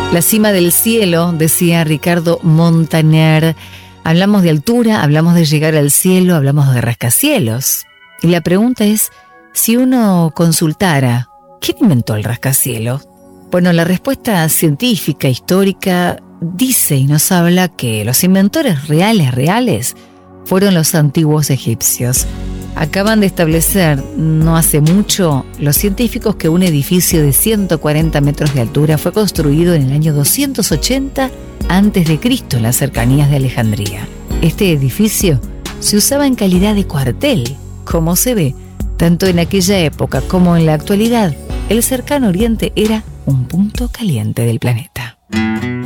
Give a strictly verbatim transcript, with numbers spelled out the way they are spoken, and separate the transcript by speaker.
Speaker 1: La cima del cielo, decía Ricardo Montaner. Hablamos de altura, hablamos de llegar al cielo, hablamos de rascacielos. Y la pregunta es, si uno consultara, ¿quién inventó el rascacielos? Bueno, la respuesta científica, histórica, dice y nos habla que los inventores reales, reales, fueron los antiguos egipcios. Acaban de establecer, no hace mucho, los científicos que un edificio de ciento cuarenta metros de altura fue construido en el año doscientos ochenta antes de Cristo en las cercanías de Alejandría. Este edificio se usaba en calidad de cuartel. Como se ve, tanto en aquella época como en la actualidad, el cercano Oriente era un punto caliente del planeta.